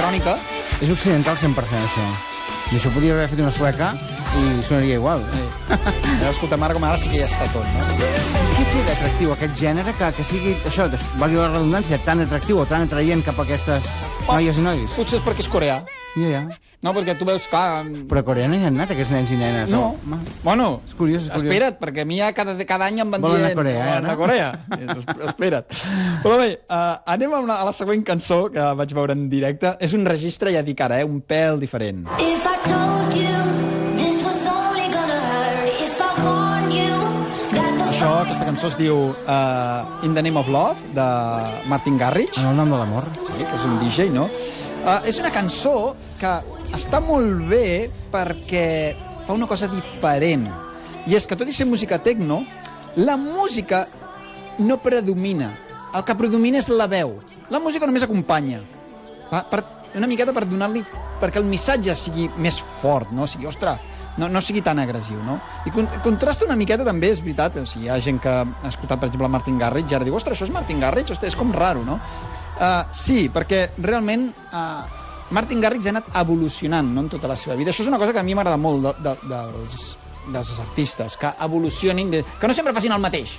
electrònica. És occidental 100%, això. I això podria haver fet una sueca i sonaria igual. Escoltem ara com ara sí que ja està tot, no? Què té d'atractiu aquest gènere que sigui, això, valgui la redundància, tan atractiu o tan atraient cap a aquestes noies i nois? Potser és perquè és coreà. Ja. No, perquè tu veus, clar... Però a Corea no hi han anat, aquests nens i nenes. No. Bueno, és curiós, és curiós. Espera't, perquè a mi ja cada any em van dient... Volen anar a Corea, volen anar a Corea. Espera't. Però bé, anem a la següent cançó que vaig veure en directe. És un registre, ja dic ara, un pèl diferent. If I told you this was only gonna hurt, if I warned you that the Aquesta cançó es diu In the Name of Love, de Martin Garrix. En el nom de l'amor. Sí, que és un DJ, no? És una cançó que està molt bé perquè fa una cosa diferent. I és que, tot i ser música techno, la música no predomina. El que predomina és la veu. La música només acompanya. Una miqueta per donar-li... perquè el missatge sigui més fort, no? O sigui, ostres, no sigui tan agressiu, no? I contrasta una miqueta també, és veritat, si hi ha gent que ha escoltat, per exemple, Martin Garrix, i ara diu, ostres, això és Martin Garrix, ostres, és com raro, no? Sí, perquè realment Martin Garrix ha anat evolucionant, no?, en tota la seva vida. Això és una cosa que a mi m'agrada molt dels artistes, que evolucionin, que no sempre facin el mateix.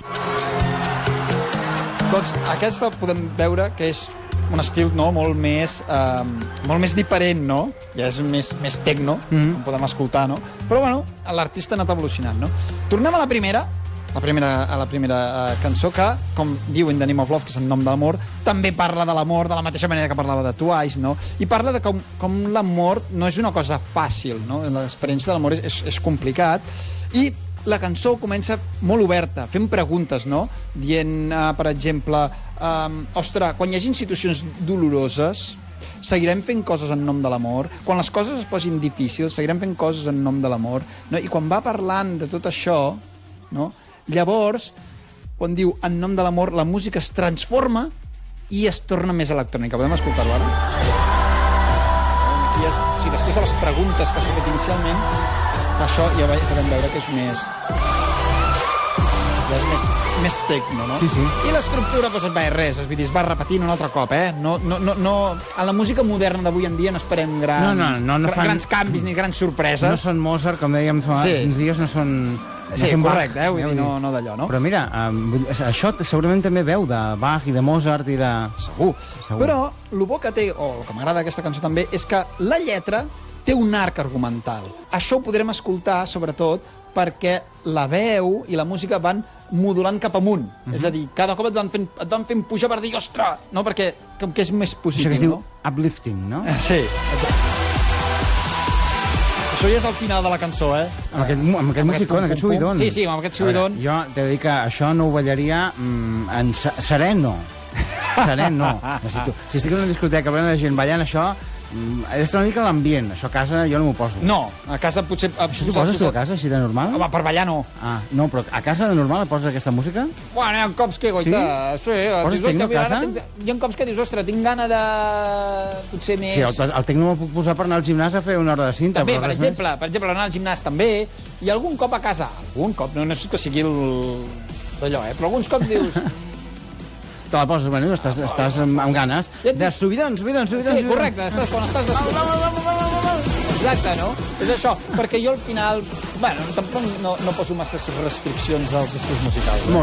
Doncs aquesta podem veure que és un estil, no?, molt més diferent, no? Ja és més techno, com podem escoltar, no? Però, bueno, l'artista ha anat evolucionant, no? Tornem a la primera cançó que, com diu In the Name of Love, que és el nom de l'amor, també parla de l'amor de la mateixa manera que parlava de Twice, no? I parla de com l'amor no és una cosa fàcil, no? L'experiència de l'amor és complicat. I la cançó comença molt oberta, fent preguntes, no? Dient, per exemple, ostres, quan hi hagi situacions doloroses, seguirem fent coses en nom de l'amor. Quan les coses es posin difícils, seguirem fent coses en nom de l'amor. No? I quan va parlant de tot això, no? Llavors, quan diu en nom de l'amor, la música es transforma i es torna més electrònica. Podem escoltar-ho ara? Aquí és, o sigui, després de les preguntes que s'ha fet inicialment, això ja podem veure que és més... Ja és més techno, no? Sí. I l'estructura, doncs, res, es va repetint un altre cop, eh? No, a la música moderna d'avui en dia no esperem grans canvis ni grans sorpreses. No són Mozart, com dèiem fa uns dies, no són... Sí, correcte, vull dir, no d'allò, no? Però mira, això segurament també veu de Bach i de Mozart i de... Segur. Però el bo que té, o el que m'agrada d'aquesta cançó també, és que la lletra té un arc argumental. Això ho podrem escoltar, sobretot, perquè la veu i la música van modulant cap amunt. És a dir, cada cop et van fent pujar per dir, ostres, no? Perquè com que és més positiu, no? Això que es diu uplifting, no? Sí. Això ja és el final de la cançó, eh? Amb aquest musicón, aquest subidon. Sí, amb aquest subidon. Jo t'he de dir que això no ho ballaria en sereno. Sereno. Si estic en una discoteca plena de gent ballant això, és una mica l'ambient. Això a casa jo no m'ho poso. No, a casa potser... Això t'ho poses tu a casa, així de normal? Home, per ballar no. Ah, no, però a casa de normal et poses aquesta música? Bueno, hi ha cops que, goita... Sí? Poses tecno a casa? Hi ha cops que dius, ostres, tinc gana de... potser més... Sí, el tecno me'l puc posar per anar al gimnàs a fer una hora de cinta. També, per exemple, anar al gimnàs també, i algun cop a casa, algun cop, no és que sigui d'allò, però alguns cops dius... Te la poses, bueno, estàs amb ganes. De subidons. Sí, correcte, quan estàs de subidons. Exacte, no? És això, perquè jo al final, bueno, tampoc no poso massa restriccions als estils musicals.